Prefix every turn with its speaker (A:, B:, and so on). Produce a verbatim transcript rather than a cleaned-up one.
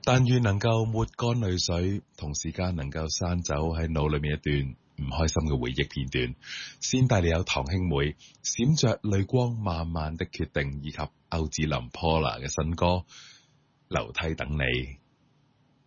A: 但願能夠抹乾淚水，同時間能夠刪走喺腦裏面一段唔開心嘅回憶片段，先帶你有堂兄妹閃着淚光慢慢的決定，以及歐志林 Paula 嘅新歌樓梯等你。